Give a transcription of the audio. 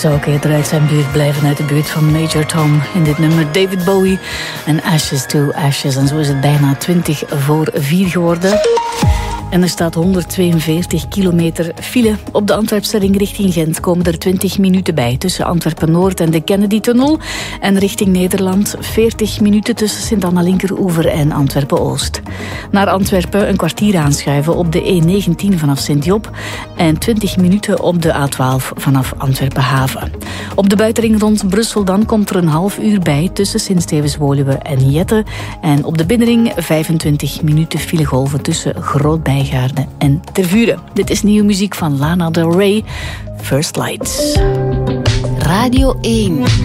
zou ook eerder uit zijn buurt blijven, uit de buurt van Major Tom. In dit nummer David Bowie en Ashes to Ashes. En zo is het bijna 4:20 geworden. En er staat 142 kilometer file. Op de Antwerpse ring richting Gent komen er 20 minuten bij. Tussen Antwerpen-Noord en de Kennedy-tunnel. En richting Nederland 40 minuten tussen Sint-Anna-Linkeroever en Antwerpen-Oost. Naar Antwerpen een kwartier aanschuiven op de E19 vanaf Sint-Job. En 20 minuten op de A12 vanaf Antwerpen-Haven. Op de buitenring rond Brussel dan komt er een half uur bij tussen Sint-Stevens-Woluwe en Jette. En op de binnenring 25 minuten filegolven tussen Grootbij en Tervuren. Dit is nieuwe muziek van Lana Del Rey, First Lights. Radio 1.